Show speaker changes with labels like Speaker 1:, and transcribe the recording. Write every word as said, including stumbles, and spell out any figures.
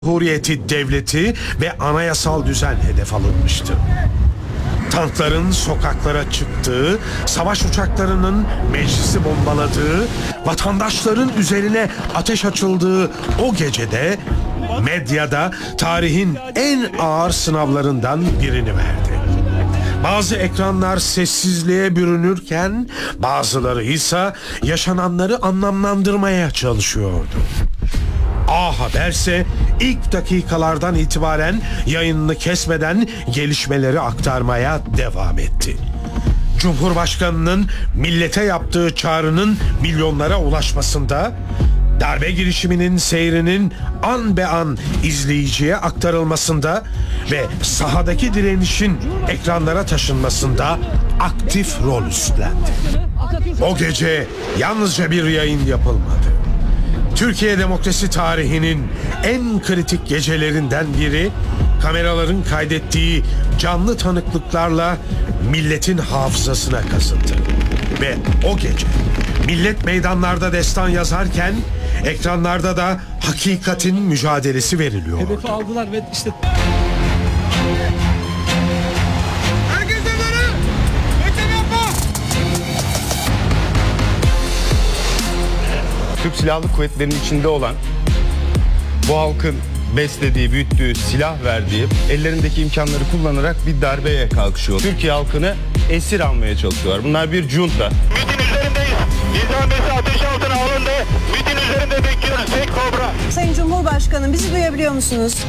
Speaker 1: Cumhuriyeti devleti ve anayasal düzen hedef alınmıştı. Tankların sokaklara çıktığı, savaş uçaklarının meclisi bombaladığı, vatandaşların üzerine ateş açıldığı o gecede medyada tarihin en ağır sınavlarından birini verdi. Bazı ekranlar sessizliğe bürünürken bazıları ise yaşananları anlamlandırmaya çalışıyordu. A Haber ise ilk dakikalardan itibaren yayınını kesmeden gelişmeleri aktarmaya devam etti. Cumhurbaşkanının millete yaptığı çağrının milyonlara ulaşmasında, darbe girişiminin seyrinin an be an izleyiciye aktarılmasında ve sahadaki direnişin ekranlara taşınmasında aktif rol üstlendi. O gece yalnızca bir yayın yapılmadı. Türkiye demokrasi tarihinin en kritik gecelerinden biri, kameraların kaydettiği canlı tanıklıklarla milletin hafızasına kazındı. Ve o gece millet meydanlarda destan yazarken ekranlarda da hakikatin mücadelesi veriliyordu.
Speaker 2: Hedefi aldılar ve işte...
Speaker 3: Türk Silahlı Kuvvetleri'nin içinde olan, bu halkın beslediği, büyüttüğü, silah verdiği, ellerindeki imkanları kullanarak bir darbeye kalkışıyor. Türkiye halkını esir almaya çalışıyorlar. Bunlar bir junta.
Speaker 4: MİT'in üzerindeyiz. Nizamiyeti ateş altına alındı. MİT'in üzerinde bekliyoruz. Tek kobra.
Speaker 5: Sayın Cumhurbaşkanım, bizi duyabiliyor musunuz?